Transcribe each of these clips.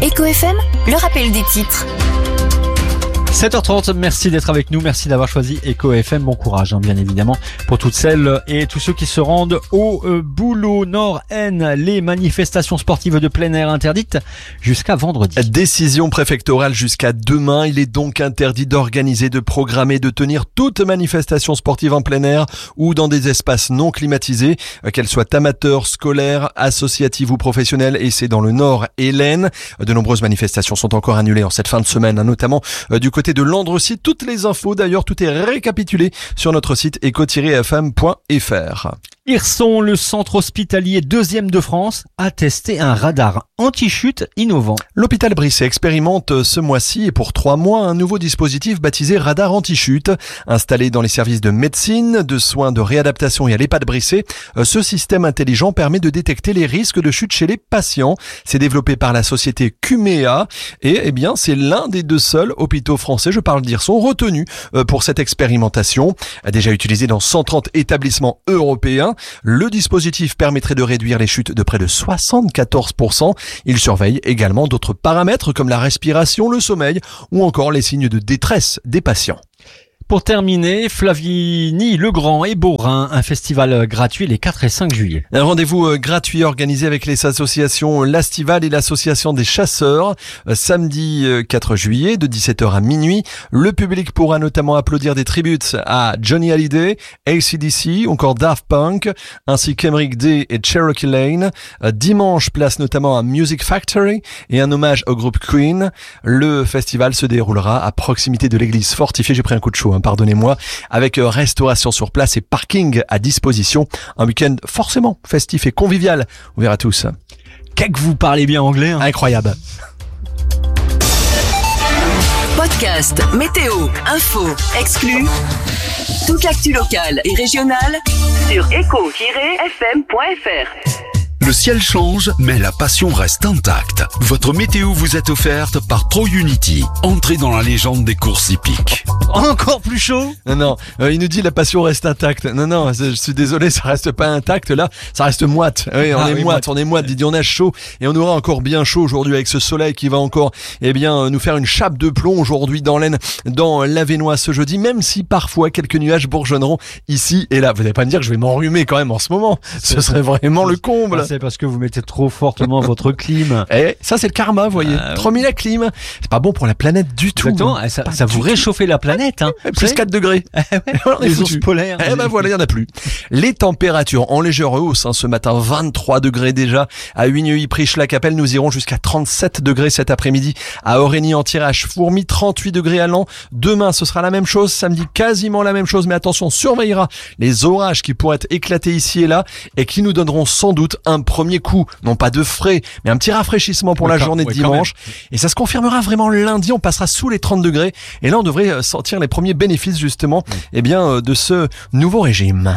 Eco FM, le rappel des titres. 7h30, merci d'être avec nous, merci d'avoir choisi Eco FM, bon courage bien évidemment pour toutes celles et tous ceux qui se rendent au boulot. Nord-Aisne, les manifestations sportives de plein air interdites jusqu'à vendredi. Décision préfectorale jusqu'à demain, il est donc interdit d'organiser, de programmer, de tenir toute manifestation sportive en plein air ou dans des espaces non climatisés, qu'elles soient amateurs, scolaires, associatives ou professionnelles, et c'est dans le Nord et l'Aisne. De nombreuses manifestations sont encore annulées en cette fin de semaine, notamment du côté de Landrecies. Toutes les infos, d'ailleurs, tout est récapitulé sur notre site eco-fm.fr. Hirson, le centre hospitalier 2e de France, a testé un radar anti-chute innovant. L'hôpital Brisset expérimente ce mois-ci et pour 3 mois un nouveau dispositif baptisé radar anti-chute. Installé dans les services de médecine, de soins, de réadaptation et à l'EHPAD Brisset, ce système intelligent permet de détecter les risques de chute chez les patients. C'est développé par la société Cumea et c'est l'un des 2 seuls hôpitaux français, je parle d'Hirson, retenus pour cette expérimentation. Déjà utilisé dans 130 établissements européens, le dispositif permettrait de réduire les chutes de près de 74%. Il surveille également d'autres paramètres comme la respiration, le sommeil ou encore les signes de détresse des patients. Pour terminer, Flavigny-le-Grand et Beaurain, un festival gratuit les 4 et 5 juillet. Un rendez-vous gratuit organisé avec les associations L'Astival et l'association des chasseurs. Samedi 4 juillet de 17h à minuit. Le public pourra notamment applaudir des tributes à Johnny Hallyday, AC/DC, encore Daft Punk, ainsi qu'Emeric Day et Cherokee Lane. Dimanche, place notamment à Music Factory et un hommage au groupe Queen. Le festival se déroulera à proximité de l'église fortifiée. J'ai pris un coup de chaud, pardonnez-moi, avec restauration sur place et parking à disposition. Un week-end forcément festif et convivial. On verra tous. Que vous parlez bien anglais, hein. Incroyable. Podcast, météo, info, exclus. Toute l'actu locale et régionale sur eco-fm.fr. Le ciel change, mais la passion reste intacte. Votre météo vous est offerte par ProUnity. Entrez dans la légende des courses hippiques. Encore plus chaud? Non, il nous dit la passion reste intacte. Non, je suis désolé, ça reste pas intact là, ça reste moite. Oui, on est moite, Didier, on a chaud et on aura encore bien chaud aujourd'hui avec ce soleil qui va encore nous faire une chape de plomb aujourd'hui dans l'Aisne, dans l'Avesnois ce jeudi, même si parfois quelques nuages bourgeonneront ici et là. Vous n'allez pas me dire que je vais m'enrhumer quand même en ce moment. Ce serait vraiment le comble. C'est parce que vous mettez trop fortement votre clim. Et ça c'est le karma, vous voyez. Trop mis la clim. C'est pas bon pour la planète du tout. Exactement, ça vous réchauffez la planète. Hein. Plus 4 degrés. Les ours polaires. Voilà, il y en a plus. Les températures en légère hausse ce matin, 23 degrés déjà à Huigneuil, Prichelacapelle. Nous irons jusqu'à 37 degrés cet après-midi à Origny, en Tirage, Fourmi, 38 degrés à Laon. Demain, ce sera la même chose. Samedi, quasiment la même chose. Mais attention, on surveillera les orages qui pourraient éclater ici et là et qui nous donneront sans doute un premier coup, non pas de frais, mais un petit rafraîchissement pour la journée de dimanche. Et ça se confirmera vraiment lundi, on passera sous les 30 degrés. Et là, on devrait sentir les premiers bénéfices justement de ce nouveau régime.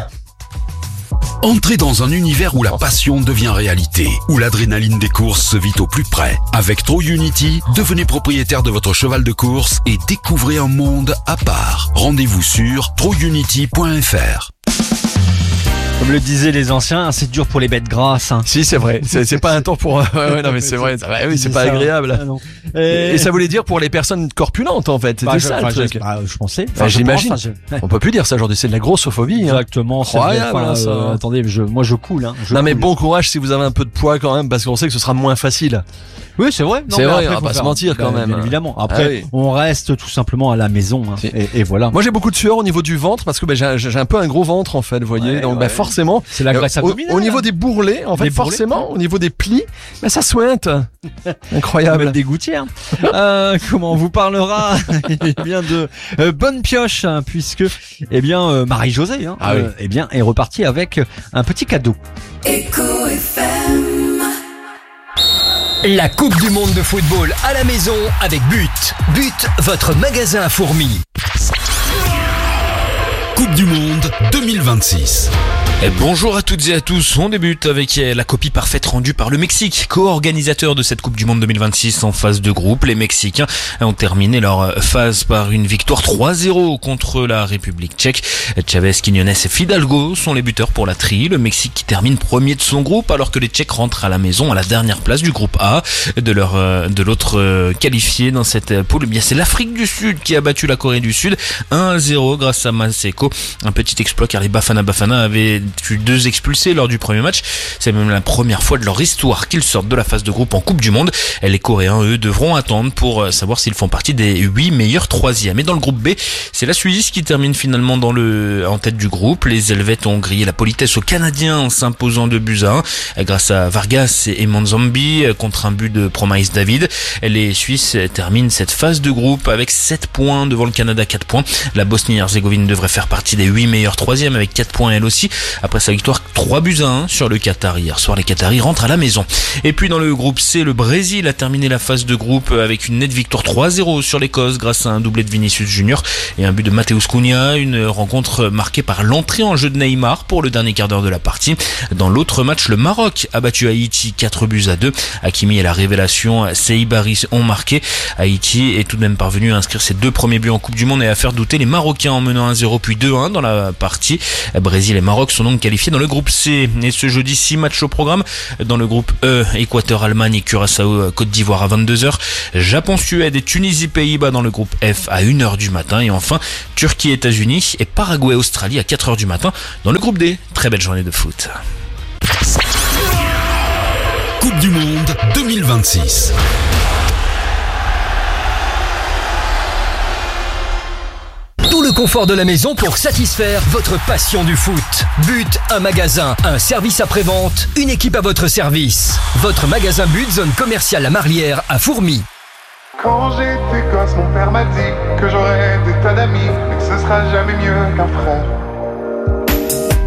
Entrez dans un univers où la passion devient réalité, où l'adrénaline des courses se vit au plus près. Avec ProUnity, devenez propriétaire de votre cheval de course et découvrez un monde à part. Rendez-vous sur prounity.fr. Comme le disaient les anciens, c'est dur pour les bêtes grasses. Si, c'est vrai. C'est pas un temps pour... non, mais c'est vrai. Oui, c'est pas agréable. Et ça voulait dire pour les personnes corpulentes, en fait. C'était ça, le truc. Je pensais. J'imagine. On peut plus dire ça aujourd'hui. C'est de la grossophobie. Exactement. Incroyable, ça. Attendez, moi, je coule. Mais bon courage si vous avez un peu de poids quand même, parce qu'on sait que ce sera moins facile. Oui, c'est vrai. C'est vrai, on va pas se mentir quand même. Bien évidemment. Après, on reste tout simplement à la maison. Et voilà. Moi, j'ai beaucoup de sueur au niveau du ventre, parce que j'ai un peu un gros ventre, en fait, vous voyez. Donc, forcément. C'est la graisse abdominale. Au niveau des bourrelets, en fait, forcément, au niveau des plis, ça sointe. Incroyable. Des gouttières. Comment on vous parlera de bonne pioche, puisque Marie-Josée est repartie avec un petit cadeau. Eco FM. La Coupe du Monde de football à la maison avec But. But, votre magasin à fourmis. Coupe du Monde 2026. Bonjour à toutes et à tous, on débute avec la copie parfaite rendue par le Mexique, co-organisateur de cette Coupe du Monde 2026 en phase de groupe. Les Mexicains ont terminé leur phase par une victoire 3-0 contre la République tchèque. Chavez, Quiñones et Fidalgo sont les buteurs pour la tri. Le Mexique qui termine premier de son groupe alors que les Tchèques rentrent à la maison à la dernière place du groupe A. De l'autre qualifié dans cette poule, eh bien c'est l'Afrique du Sud qui a battu la Corée du Sud 1-0 grâce à Maseko. Un petit exploit car les Bafana avaient eu 2 expulsés lors du premier match. C'est même la première fois de leur histoire qu'ils sortent de la phase de groupe en Coupe du Monde. Les Coréens, eux, devront attendre pour savoir s'ils font partie des 8 meilleurs 3e. Et dans le groupe B, c'est la Suisse qui termine finalement en tête du groupe. Les Helvètes ont grillé la politesse aux Canadiens en s'imposant 2-1 grâce à Vargas et Manzambi contre un but de Promise David. Les Suisses terminent cette phase de groupe avec 7 points devant le Canada, 4 points. La Bosnie-Herzégovine devrait faire partie des 8 meilleurs 3e avec 4 points elle aussi. Après sa victoire 3-1 sur le Qatar hier soir, les Qataris rentrent à la maison. Et puis dans le groupe C, le Brésil a terminé la phase de groupe avec une nette victoire 3-0 sur l'Écosse grâce à un doublé de Vinicius Junior et un but de Mateus Cunha. Une rencontre marquée par l'entrée en jeu de Neymar pour le dernier quart d'heure de la partie. Dans l'autre match, le Maroc a battu Haïti 4-2. Hakimi et la révélation Seybaris ont marqué. Haïti est tout de même parvenu à inscrire ses 2 premiers buts en Coupe du Monde et à faire douter les Marocains en menant 1-0 puis 2-1 dans la partie. Brésil et Maroc sont donc qualifiés dans le groupe C. Et ce jeudi, 6 matchs au programme. Dans le groupe E, Équateur, Allemagne et Curaçao, Côte d'Ivoire à 22h. Japon, Suède et Tunisie, Pays-Bas dans le groupe F à 1h du matin. Et enfin, Turquie, États-Unis et Paraguay, Australie à 4h du matin dans le groupe D. Très belle journée de foot. Coupe du Monde 2026. Tout le confort de la maison pour satisfaire votre passion du foot. But, un magasin, un service après-vente, une équipe à votre service. Votre magasin But, zone commerciale La Marlière à Fourmies. Quand j'étais gosse, mon père m'a dit que j'aurais des tas d'amis, mais que ce sera jamais mieux qu'un frère.